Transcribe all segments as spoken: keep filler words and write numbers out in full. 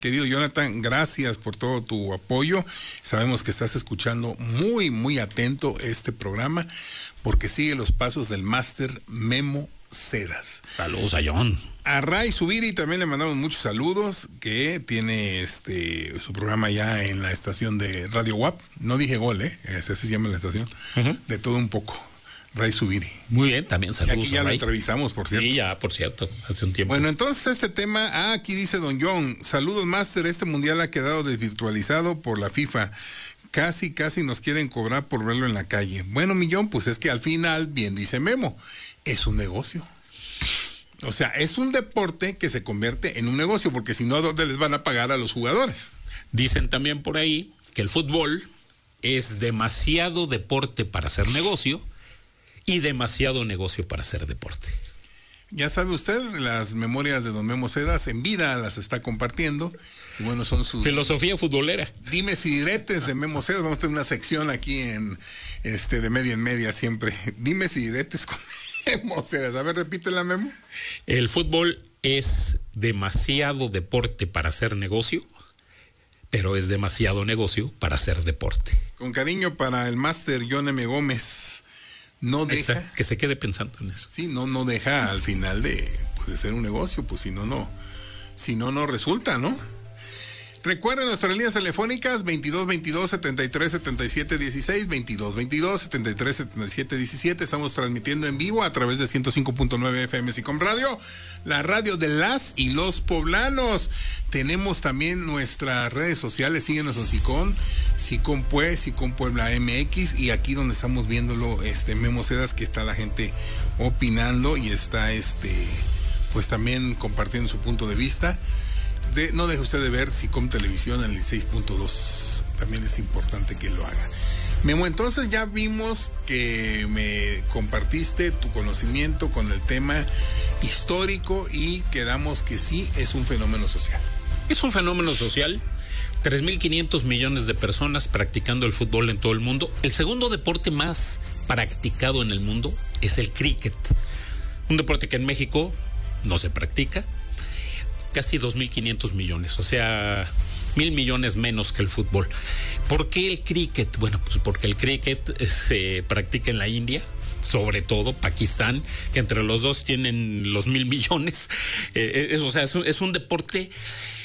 Querido Jonathan, gracias por todo tu apoyo. Sabemos que estás escuchando muy, muy atento este programa porque sigue los pasos del máster Memo Cedas. Saludos a John. A Ray Zubiri también le mandamos muchos saludos, que tiene este su programa ya en la estación de Radio W A P. No dije Gol, ¿eh? Así se llama la estación. Uh-huh. De todo un poco. Ray Zubiri. Muy bien, también saludos. Y aquí ya a lo Ray. entrevistamos, por cierto. Sí, ya, por cierto, hace un tiempo. Bueno, entonces este tema, ah, aquí dice Don John, saludos máster, este mundial ha quedado desvirtualizado por la FIFA. Casi, casi nos quieren cobrar por verlo en la calle. Bueno, mi John, pues es que al final, bien dice Memo, es un negocio. O sea, es un deporte que se convierte en un negocio, porque si no, ¿dónde les van a pagar a los jugadores? Dicen también por ahí que el fútbol es demasiado deporte para hacer negocio y demasiado negocio para hacer deporte. Ya sabe usted, las memorias de don Memo Cedas en vida las está compartiendo. Y bueno, son sus... filosofía futbolera. Dimes y diretes de Memo Cedas. Vamos a tener una sección aquí en este de media en media siempre. Dimes y diretes con Memo Cedas. A ver, repítela, Memo. El fútbol es demasiado deporte para hacer negocio, pero es demasiado negocio para hacer deporte. Con cariño para el máster John M. Gómez. No deja está, que se quede pensando en eso. Sí, no, no deja al final de, pues, de ser un negocio, pues si no, no, si no, no resulta, ¿no? Recuerden nuestras líneas telefónicas veintidós veintidós setenta y tres setenta y siete dieciséis, veintidós veintidós setenta y tres setenta y siete diecisiete. Estamos transmitiendo en vivo a través de ciento cinco punto nueve F M Sicom Radio, la radio de las y los poblanos. Tenemos también nuestras redes sociales, síguenos en Sicom, Sicom Pues, Sicom Puebla M X, y aquí donde estamos viéndolo, este Memo Cedas, que está la gente opinando y está este pues también compartiendo su punto de vista. De, no deje usted de ver Sicom Televisión en el dieciséis punto dos, también es importante que lo haga. Memo, entonces ya vimos que me compartiste tu conocimiento con el tema histórico y quedamos que sí es un fenómeno social. Es un fenómeno social, tres mil quinientos millones de personas practicando el fútbol en todo el mundo. El segundo deporte más practicado en el mundo es el cricket, un deporte que en México no se practica. Casi dos mil quinientos millones, o sea, mil millones menos que el fútbol. ¿Por qué el cricket? Bueno, pues porque el cricket se practica en la India, sobre todo Pakistán, que entre los dos tienen los mil millones. Eh, es, o sea, es un, es un deporte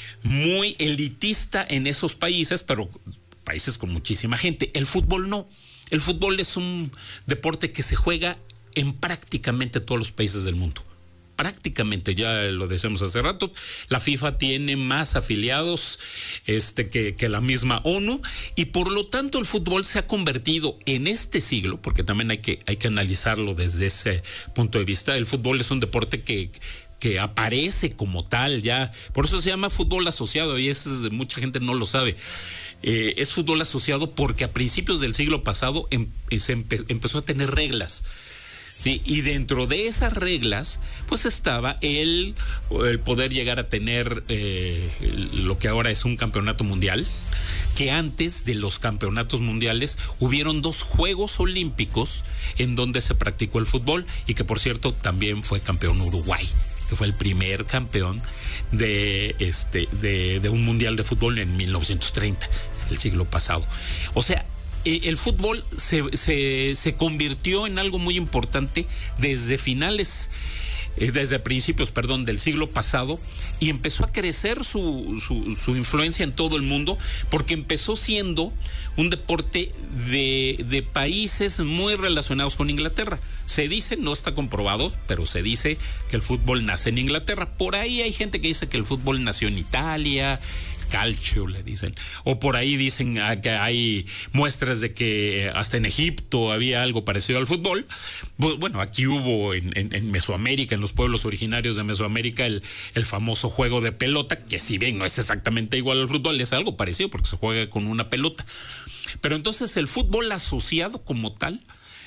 muy elitista en esos países, pero países con muchísima gente. El fútbol no. El fútbol es un deporte que se juega en prácticamente todos los países del mundo. Prácticamente, ya lo decíamos hace rato, la FIFA tiene más afiliados este, que, que la misma ONU, y por lo tanto el fútbol se ha convertido en este siglo, porque también hay que, hay que analizarlo desde ese punto de vista. El fútbol es un deporte que, que aparece como tal ya, por eso se llama fútbol asociado, y eso es, mucha gente no lo sabe. Eh, es fútbol asociado porque a principios del siglo pasado em, se empe- empezó a tener reglas. Sí, y dentro de esas reglas, pues estaba el, el poder llegar a tener eh, lo que ahora es un campeonato mundial, que antes de los campeonatos mundiales hubieron dos Juegos Olímpicos en donde se practicó el fútbol, y que por cierto también fue campeón Uruguay, que fue el primer campeón de, este, de, de un mundial de fútbol en mil novecientos treinta, el siglo pasado. O sea, el fútbol se, se, se convirtió en algo muy importante desde finales, eh, desde principios, perdón, del siglo pasado, y empezó a crecer su, su, su influencia en todo el mundo, porque empezó siendo un deporte de, de países muy relacionados con Inglaterra. Se dice, no está comprobado, pero se dice que el fútbol nace en Inglaterra. Por ahí hay gente que dice que el fútbol nació en Italia, calcio le dicen, o por ahí dicen que hay muestras de que hasta en Egipto había algo parecido al fútbol. Bueno, aquí hubo en, en, en Mesoamérica, en los pueblos originarios de Mesoamérica, el, el famoso juego de pelota, que si bien no es exactamente igual al fútbol, es algo parecido porque se juega con una pelota. Pero entonces el fútbol asociado como tal,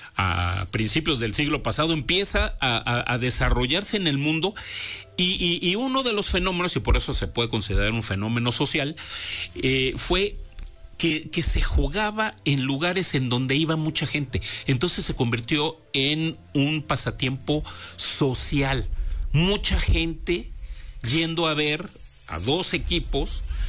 a principios del siglo pasado, empieza a, a, a desarrollarse en el mundo, y, y, y uno de los fenómenos, y por eso se puede considerar un fenómeno social, eh, fue que, que se jugaba en lugares en donde iba mucha gente. Entonces se convirtió en un pasatiempo social. Mucha gente yendo a ver a dos equipos